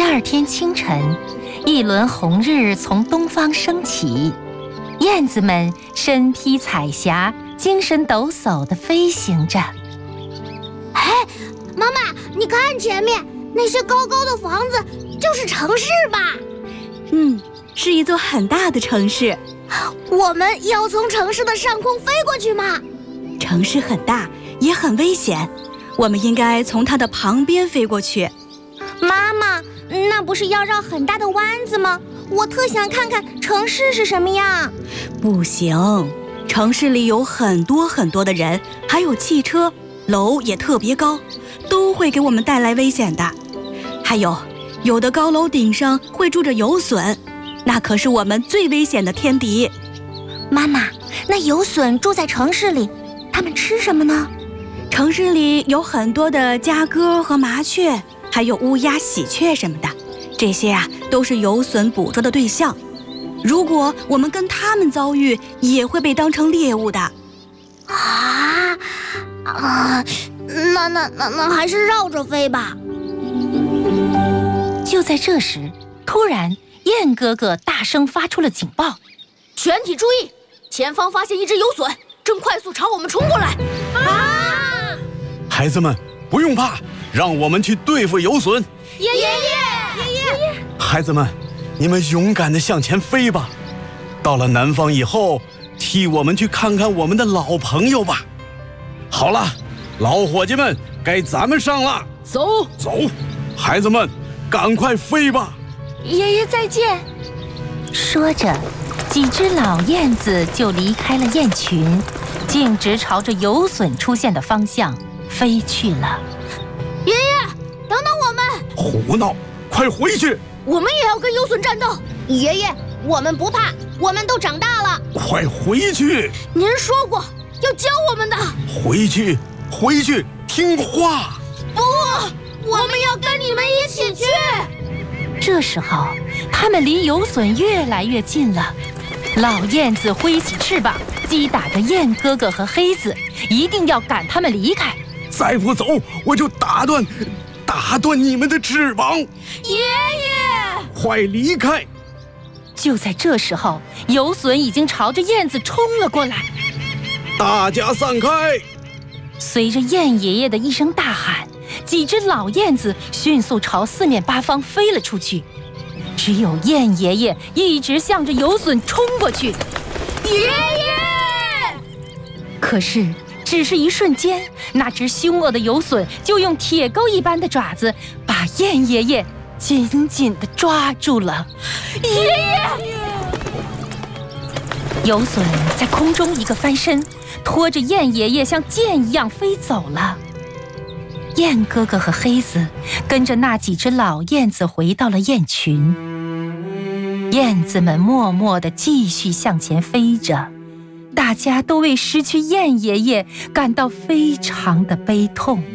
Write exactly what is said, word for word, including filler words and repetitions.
二天清晨，一轮红日从东方升起，燕子们身披彩霞，精神抖擞地飞行着。 哎，妈妈，你看前面那些高高的房子，就是城市吧？ 嗯，是一座很大的城市。 我们要从城市的上空飞过去吗？ 城市很大，也很危险，我们应该从它的旁边飞过去。 妈妈，那不是要绕很大的弯子吗？我特想看看城市是什么样。 不行，城市里有很多很多的人，还有汽车，楼也特别高，都会给我们带来危险的。还有，有的高楼顶上会住着游隼，那可是我们最危险的天敌。 妈妈，那游隼住在城市里，它们吃什么呢？ 城市里有很多的家鸽和麻雀，还有乌鸦、喜鹊什么的，这些啊都是游隼捕捉的对象。如果我们跟它们遭遇，也会被当成猎物的。 啊啊，那那那那还是绕着飞吧。 就在这时，突然燕哥哥大声发出了警报： 全体注意，前方发现一只游隼，正快速朝我们冲过来！ 啊！ 孩子们不用怕，让我们去对付游隼。 爷爷爷爷爷！ 孩子们，你们勇敢地向前飞吧。到了南方以后，替我们去看看我们的老朋友吧。好了，老伙计们，该咱们上了。 走走，孩子们，赶快飞吧。 爷爷再见。 说着，几只老燕子就离开了雁群，径直朝着游隼出现的方向飞去了。 爷爷，等等我们！ 胡闹，快回去！ 我们也要跟游隼战斗。 爷爷，我们不怕，我们都长大了。 快回去！ 您说过要教我们的。 回去，回去，听话！ 不，我们要跟你们一起去。 这时候，他们离游隼越来越近了。老燕子挥起翅膀，击打着燕哥哥和黑子，一定要赶他们离开。 再不走，我就打断，打断你们的翅膀！ 爷爷， 快离开！ 就在这时候，游隼已经朝着燕子冲了过来。 大家散开！ 随着燕爷爷的一声大喊，几只老燕子迅速朝四面八方飞了出去。只有燕爷爷一直向着游隼冲过去。 爷爷！ 可是只是一瞬间，那只凶恶的游隼就用铁钩一般的爪子把燕爷爷紧紧地抓住了。 爷爷！ 游隼在空中一个翻身，拖着燕爷爷像箭一样飞走了。燕哥哥和黑子跟着那几只老燕子回到了雁群，燕子们默默地继续向前飞着，大家都为失去燕爷爷感到非常的悲痛。